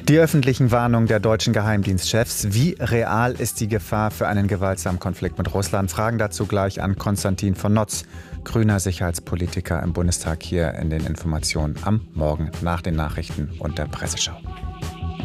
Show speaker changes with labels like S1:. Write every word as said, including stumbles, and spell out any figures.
S1: Die öffentlichen Warnungen der deutschen Geheimdienstchefs. Wie real ist die Gefahr für einen gewaltsamen Konflikt mit Russland? Fragen dazu gleich an Konstantin von Notz, grüner Sicherheitspolitiker im Bundestag, hier in den Informationen am Morgen nach den Nachrichten und der Presseschau.